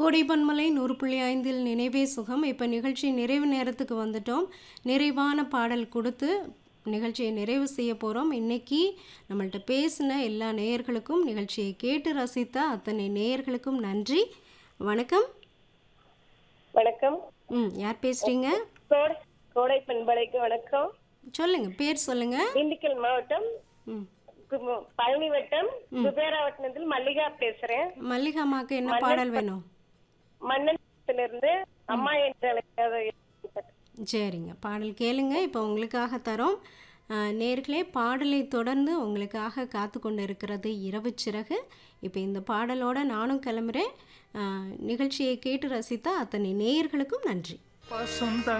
கோடைப்பன்மலை 100.5 நினைவே சுகம். இப்போ நிகழ்ச்சி நிறைவு நேரத்துக்கு வந்துட்டோம். நிறைவான பாடல் கொடுத்து நிகழ்ச்சியை நிறைவு செய்ய போகிறோம். இன்னைக்கு நம்மள்ட்ட பேசின எல்லா நேயர்களுக்கும், நிகழ்ச்சியை கேட்டு ரசித்த அத்தனை நேயர்களுக்கும் நன்றி. வணக்கம். வணக்கம். யார் பேசுறீங்க? கோடை பண்பலைக்கு வணக்கம். சொல்லுங்க, பேர் சொல்லுங்க. திண்டுக்கல் மாவட்டம் பழனி வட்டம் குபேராவட்டத்தில் மல்லிகா பேசுறேன். மல்லிகாமாக்கு என்ன பாடல் வேணும்? மன்னத்திலிருந்து அம்மா என்று அழைக்காத. சரிங்க, பாடல் கேளுங்க. இப்போ உங்களுக்காக தரோம். நேர்களே, பாடலை தொடர்ந்து உங்களுக்காக காத்து கொண்டு இருக்கிறது இரவு சிறகு. இப்போ இந்த பாடலோட நானும் கிளம்புறேன். நிகழ்ச்சியை கேட்டு ரசித்த அத்தனை நேயர்களுக்கும் நன்றி.